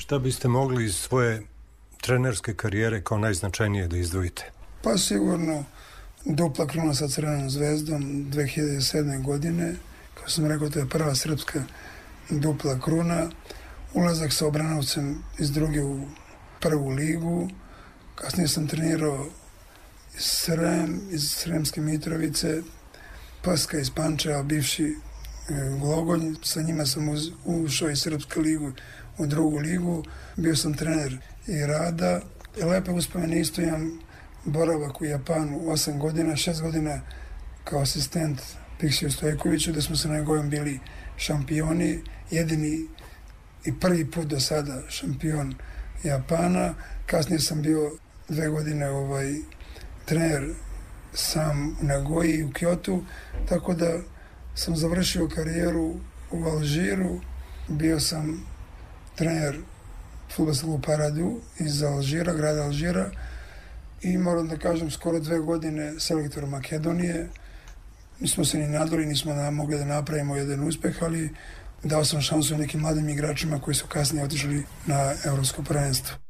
Šta biste mogli iz svoje trenerske karijere kao najznačajnije da izdvojite? Pa sigurno dupla kruna sa Crvenom zvezdom 2007. godine. Kao sam rekao, to je prva srpska dupla kruna. Ulazak sa Obranovcem iz druge u prvu ligu. Kasnije sam trenirao iz Sremske Mitrovice, Paska iz Pančeva, bivši Glogolj. Sa njima sam ušao iz Srpske ligu u drugu ligu. Bio sam trener i Rada. Lepe uspomene isto imam boravak u Japanu 8 godina, 6 godina kao asistent Piksiju Stojkoviću, da smo sa njegovim bili šampioni, jedini i prvi put do sada šampion Japana. Kasnije sam bio 2 godine trener sam u Nagoji i u Kyotu, tako da sam završio karijeru u Alžiru. Bio sam trener fudbalskog kluba Paradu iz Alžira, grada Alžira, i moram da kažem skoro 2 godine selektor Makedonije. Nismo se ni nadali, nismo mogli da napravimo jedan uspeh, ali dao sam šansu nekim mladim igračima koji su kasnije otišli na evropsko prvenstvo.